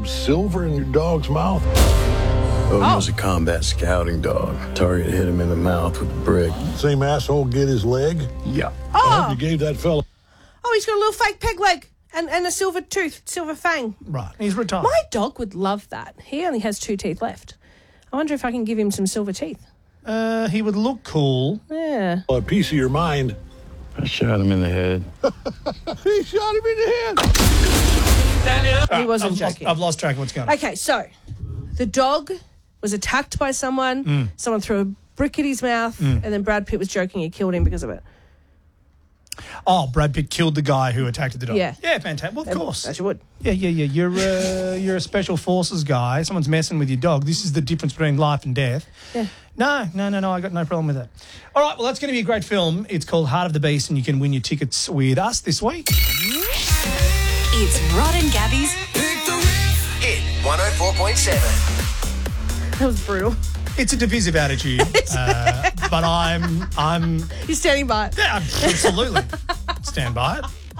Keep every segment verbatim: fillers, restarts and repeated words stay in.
silver in your dog's mouth? Odin oh. was a combat scouting dog. Target hit him in the mouth with a brick. Same asshole get his leg? Yeah. Oh. I hope you gave that fella... Oh, he's got a little fake peg leg and, and a silver tooth, silver fang. Right, he's retired. My dog would love that. He only has two teeth left. I wonder if I can give him some silver teeth. Uh, he would look cool. Yeah. A piece of your mind. I shot him in the head. He shot him in the head. He wasn't I've joking. Lost, I've lost track of what's going on. Okay, so the dog was attacked by someone. Mm. Someone threw a brick at his mouth, Mm. and then Brad Pitt was joking he killed him because of it. Oh, Brad Pitt killed the guy who attacked the dog. Yeah. Yeah, fantastic. Well, of course. As you would. Yeah, yeah, yeah. You're, uh, you're a special forces guy. Someone's messing with your dog. This is the difference between life and death. Yeah. No, no, no, no. I got no problem with that. All right, well, that's going to be a great film. It's called Heart of the Beast, and you can win your tickets with us this week. It's Rod and Gabby's Hit one oh four point seven. That was brutal. It's a divisive attitude, uh, but I'm, I'm. You're standing by it. Yeah, absolutely. Stand by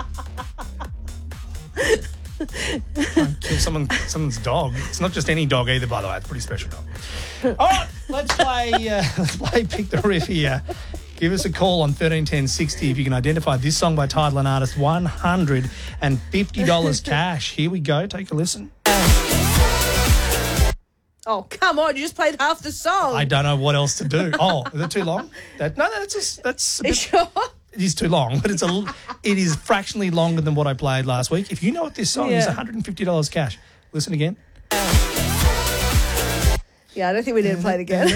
it. Don't kill someone, someone's dog. It's not just any dog either, by the way. It's a pretty special dog. All right, let's play. Uh, let's play Pick the Riff here. Give us a call on thirteen ten sixty if you can identify this song by title and artist. one hundred fifty dollars cash. Here we go. Take a listen. Oh, come on. You just played half the song. I don't know what else to do. Oh, is it too long? That, no, that's just, that's. A Are you bit, sure? It is too long, but it's a. It is fractionally longer than what I played last week. If you know what this song Yeah. is, one hundred fifty dollars cash. Listen again. Yeah, I don't think we need to play it again.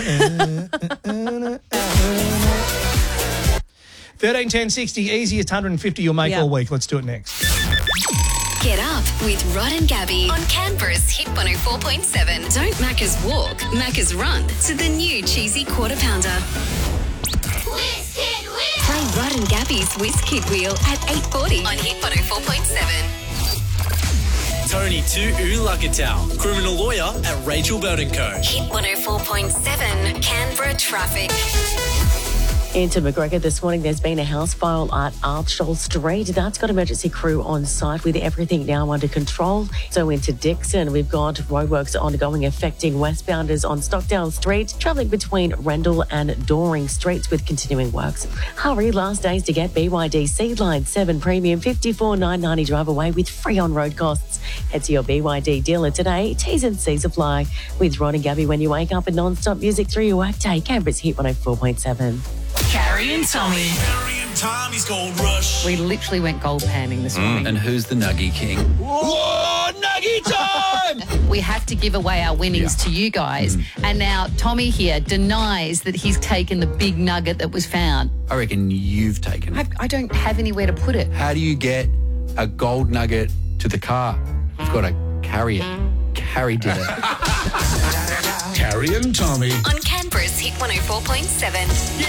thirteen ten sixty, easiest one hundred fifty you'll make Yeah. all week. Let's do it next. Get Up with Rod and Gabby on Canberra's Hit one oh four point seven. Don't Macca's walk, Macca's run to the new cheesy quarter pounder. Whiz Kid Wheel! Play Rod and Gabby's Whiz Kid Wheel at eight forty on Hit one oh four point seven. Tony to Ulagatal, criminal lawyer at Rachel Belt and Co. Hit one oh four point seven, Canberra traffic. Into McGregor this morning, there's been a house fire at Archol Street. That's got emergency crew on site with everything now under control. So into Dixon, we've got roadworks ongoing affecting westbounders on Stockdale Street, travelling between Rendell and Doring Streets with continuing works. Hurry, last days to get B Y D C Line seven Premium fifty-four nine ninety drive away with free on-road costs. Head to your B Y D dealer today. T's and C's apply. With Rod and Gabby when you wake up and non-stop music through your workday. Canberra's Hit one oh four point seven. Carrie and Tommy. Carrie and Tommy's Gold Rush. We literally went gold panning this morning. And who's the Nuggy King? Whoa, Nuggy time! We have to give away our winnings Yeah. to you guys. And now Tommy here denies that he's taken the big nugget that was found. I reckon you've taken I, it. I don't have anywhere to put it. How do you get a gold nugget to the car? You've got to carry it. Carrie did it. Carrie and Tommy. On Canberra's Hit one oh four point seven.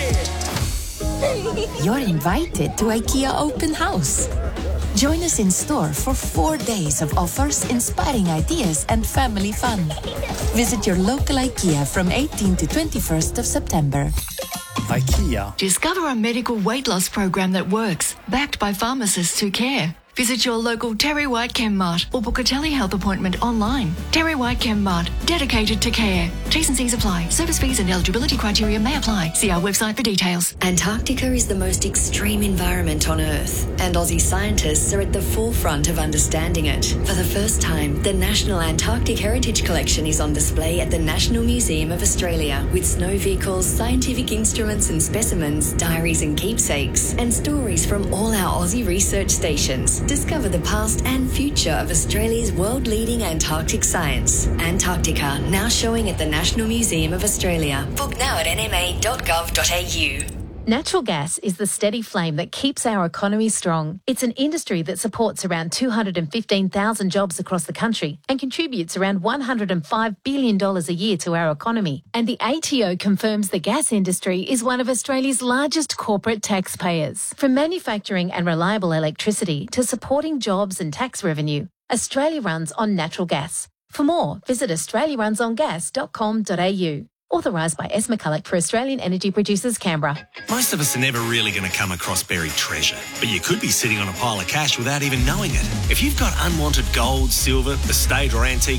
You're invited to IKEA Open House. Join us in store for four days of offers, inspiring ideas, and family fun. Visit your local IKEA from eighteenth to twenty-first of September. IKEA. Discover a medical weight loss program that works, backed by pharmacists who care. Visit your local Terry White Chemmart or book a telehealth appointment online. Terry White Chemmart, dedicated to care. T's and C's apply. Service fees and eligibility criteria may apply. See our website for details. Antarctica is the most extreme environment on Earth, and Aussie scientists are at the forefront of understanding it. For the first time, the National Antarctic Heritage Collection is on display at the National Museum of Australia, with snow vehicles, scientific instruments and specimens, diaries and keepsakes, and stories from all our Aussie research stations. Discover the past and future of Australia's world-leading Antarctic science. Antarctica, now showing at the National Museum of Australia. Book now at n m a dot gov dot a u. Natural gas is the steady flame that keeps our economy strong. It's an industry that supports around two hundred fifteen thousand jobs across the country and contributes around one hundred five billion dollars a year to our economy. And the A T O confirms the gas industry is one of Australia's largest corporate taxpayers. From manufacturing and reliable electricity to supporting jobs and tax revenue, Australia runs on natural gas. For more, visit australia runs on gas dot com dot a u. Authorised by S. McCulloch for Australian Energy Producers, Canberra. Most of us are never really going to come across buried treasure, but you could be sitting on a pile of cash without even knowing it. If you've got unwanted gold, silver, estate or antique